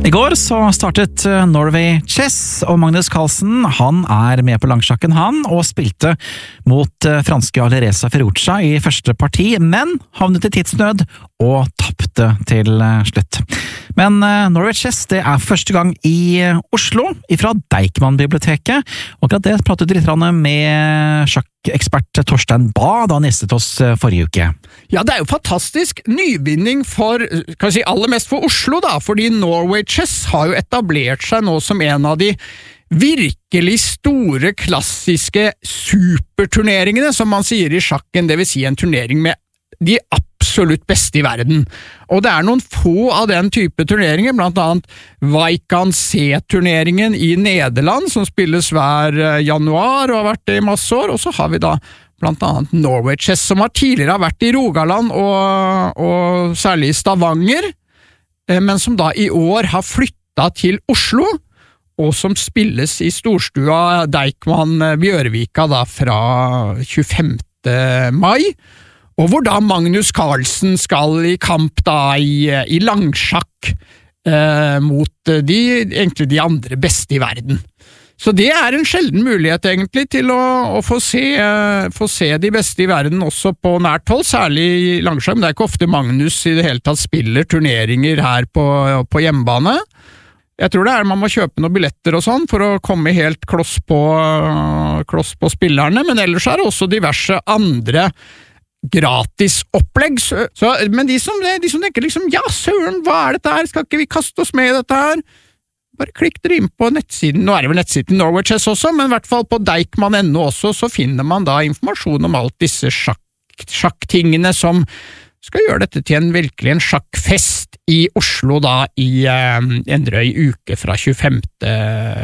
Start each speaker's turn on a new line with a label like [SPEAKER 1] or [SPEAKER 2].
[SPEAKER 1] I går så startet Norway Chess, og Magnus Carlsen, han med på langsjakken og spilte mot franske Alireza Firouzja i første parti, men havnet i tidsnød og tappte til slutt. Men Norway Chess, det første gang i Oslo, fra Deichman-biblioteket, og akkurat det pratet litt med sjakkekspert Torstein Bae da han gjestet oss forrige uke.
[SPEAKER 2] Ja, det jo fantastisk nyvinning for, kan jeg si, aller mest for Oslo da, fordi Norway Chess har jo etablert seg nå som en av de virkelig store, klassiske superturneringene, som man sier i sjakken, det vil si en turnering med de absolutt beste i verden. Og det noen få av den type turneringer, blant annet Weikan-C-turneringen i Nederland, som spilles hver januar og har vært det i masse år, og så har vi da blant annet Norway Chess, som tidligere har vært i Rogaland og særlig i Stavanger, men som da i år har flyttet til Oslo, og som spilles i storstua Deichman-Bjørvika da fra 25. mai, og hvor da Magnus Carlsen skal i kamp da i langsjakk mot egentlig de andre beste i verden. Så det en sjelden mulighet egentlig til å få se de beste i verden også på nært hold, særlig i langsjakk, men det ikke ofte Magnus i det hele tatt spiller turneringer her på hjemmebane. Jeg tror det man må kjøpe noen billetter og sånn for å komme helt kloss på spillerne, men ellers det også diverse andre gratis opplegg, men de som tenker liksom, ja søren, hva dette her, skal ikke vi kaste oss med i dette her? Bare klikk dere inn på nettsiden, nå det vel nettsiden Norway Chess også, men i hvert fall på Deichman.no også, så finner man da informasjon om alt disse sjakktingene som skal gjøre dette til virkelig en sjakkfest i Oslo da i en drøy uke fra 25.